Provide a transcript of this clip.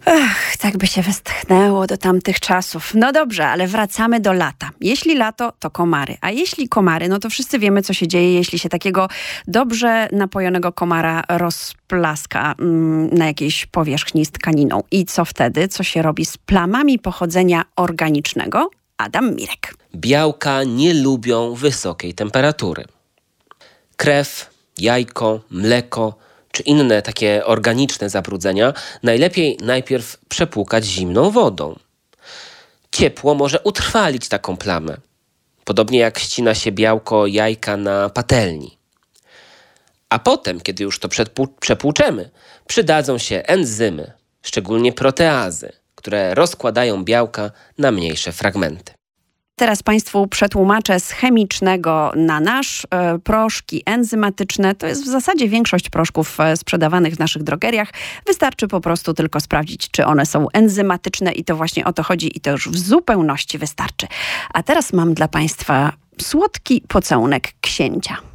Tak by się westchnęło do tamtych czasów. No dobrze, ale wracamy do lata. Jeśli lato, to komary. A jeśli komary, no to wszyscy wiemy, co się dzieje, jeśli się takiego dobrze napojonego komara rozplaska na jakiejś powierzchni z tkaniną. I co wtedy? Co się robi z plamami pochodzenia organicznego? Adam Mirek. Białka nie lubią wysokiej temperatury. Krew, jajko, mleko czy inne takie organiczne zabrudzenia najlepiej najpierw przepłukać zimną wodą. Ciepło może utrwalić taką plamę. Podobnie jak ścina się białko jajka na patelni. A potem, kiedy już to przepłuczemy, przydadzą się enzymy, szczególnie proteazy, które rozkładają białka na mniejsze fragmenty. Teraz Państwu przetłumaczę z chemicznego na nasz. Proszki enzymatyczne to jest w zasadzie większość proszków sprzedawanych w naszych drogeriach. Wystarczy po prostu tylko sprawdzić, czy one są enzymatyczne i to właśnie o to chodzi i to już w zupełności wystarczy. A teraz mam dla Państwa słodki pocałunek księcia.